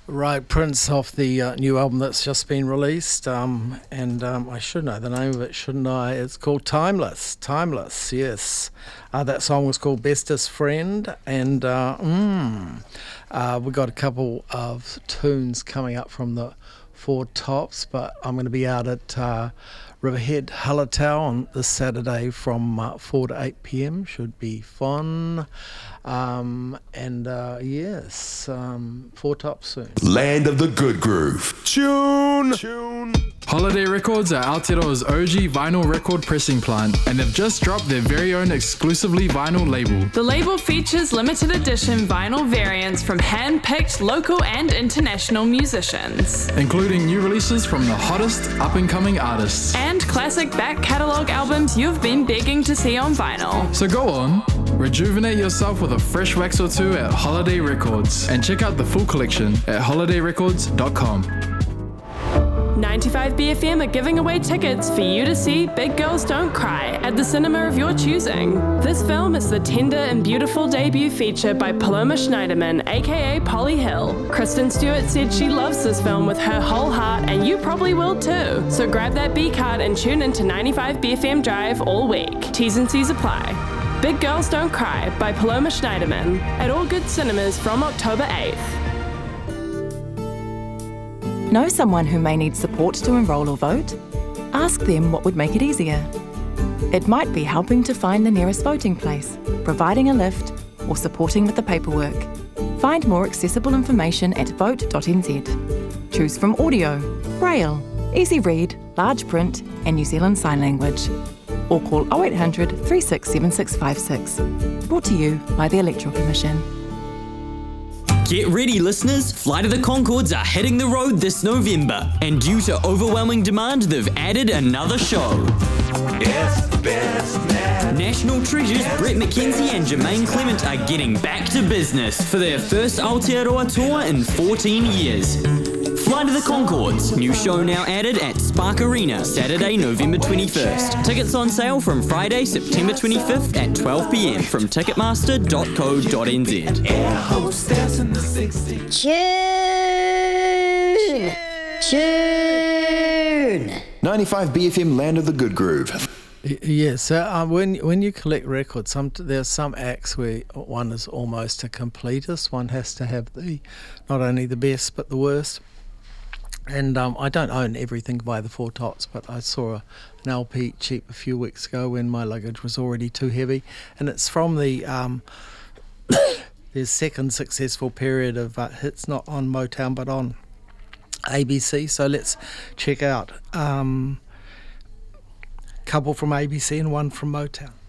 Right, Prince off the new album that's just been released, and I should know the name of it, shouldn't I? It's called Timeless. Timeless, yes. That song was called Bestest Friend, and we got a couple of tunes coming up from the Four Tops, but I'm going to be out at Riverhead Hallertau on this Saturday from 4 to 8 p.m. Should be fun. Yes, Four Tops soon. Land of the Good Groove. Tune. Holiday Records are Aotearoa's OG vinyl record pressing plant, and they've just dropped their very own exclusively vinyl label. The label features limited edition vinyl variants from hand-picked local and international musicians, Including new releases from the hottest up-and-coming artists. and classic back catalogue albums you've been begging to see on vinyl. So go on, rejuvenate yourself with a fresh wax or two at Holiday Records, and check out the full collection at holidayrecords.com. 95BFM are giving away tickets for you to see Big Girls Don't Cry at the cinema of your choosing. This film is the tender and beautiful debut feature by Paloma Schneiderman, aka Polly Hill. Kristen Stewart said she loves this film with her whole heart, and you probably will too. So grab that B card and tune into 95BFM Drive all week. T's and C's apply. Big Girls Don't Cry by Paloma Schneiderman at all good cinemas from October 8th. Know someone who may need support to enrol or vote? Ask them what would make it easier. It might be helping to find the nearest voting place, providing a lift, or supporting with the paperwork. Find more accessible information at vote.nz. Choose from audio, braille, easy read, large print, and New Zealand Sign Language. Or call 0800 367656. Brought to you by the Electoral Commission. Get ready, listeners. Flight of the Conchords are hitting the road this November, and due to overwhelming demand, they've added another show. National treasures Brett McKenzie and Jermaine Clement are getting back to business for their first Aotearoa tour in 14 years. Flight of the Conchords, new show now added at Spark Arena, Saturday, November 21st. Tickets on sale from Friday, September 25th at 12 p.m. from ticketmaster.co.nz. Tune. 95 BFM Land of the Good Groove. Yes, when you collect records, there's some acts where one is almost a completist. One has to have not only the best but the worst. And I don't own everything by the Four Tops, but I saw an LP cheap a few weeks ago when my luggage was already too heavy, and it's from the their second successful period of hits, not on Motown but on ABC. So let's check out couple from ABC and one from Motown.